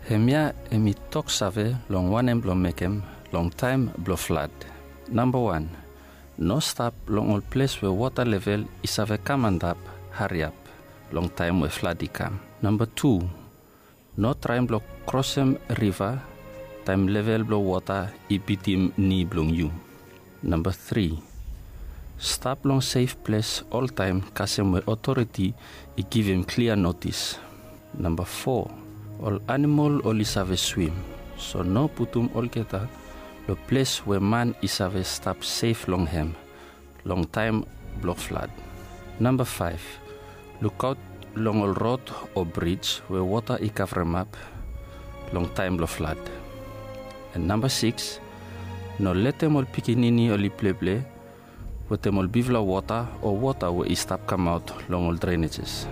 Hemia emi tok save long wanem blong mekem long time blo flood. Number 1. No stop long all place where water level is have come and up, hurry up. Long time where flood come. Number 2. No try block crossem river, time level blow water ipitim ni blong you. Number 3. Stop long safe place all time kasem where authority I give him clear notice. Number 4. All animal all is have a swim, so no putum all geta the place where man is have a stop safe long him, long time block flood. Number 5. Look out long all road or bridge where water I cover up, long time block flood. And number 6. No let them all pikinini or play with them all bivla water or water where I stop come out long all drainages.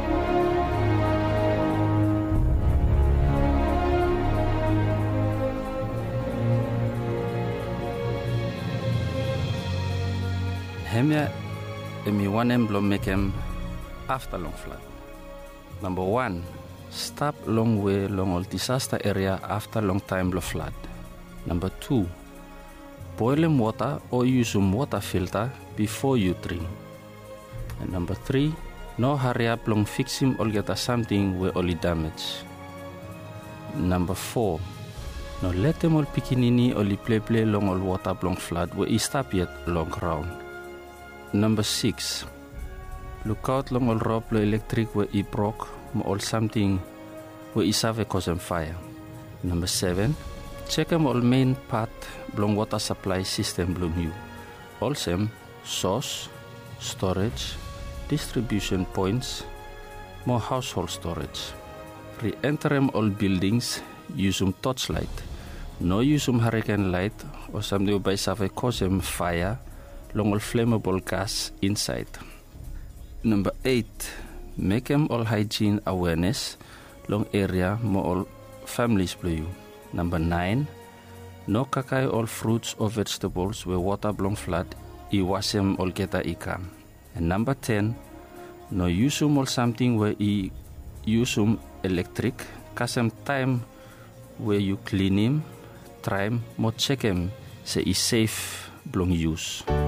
Hemia emi wanem blom mekem after long flood. Number 1. Stop long way long all disaster area after long time blow flood. Number 2. Boil water or use water filter before you drink. And number 3. No hurry up long fix him or get something where only damage. Number 4. No let them all pikinini only play long all water blong flood where he stop yet long round. Number 6. Look out long all rope electric where he broke or something where he have a cause fire. Number 7. Check all main part blong water supply system blong you. Also source, storage, distribution points, more household storage. Re-enter all buildings, use torchlight. No use hurricane light or something by have a cause fire long all flammable gas inside. Number 8. Make all hygiene awareness long area more all families blue you. Number 9. No kakai all fruits or vegetables where water blong flood I wash them all geta ikam. And number 10. No use all something where I use electric kasem time where you clean him, try him, more check him say is safe blong use.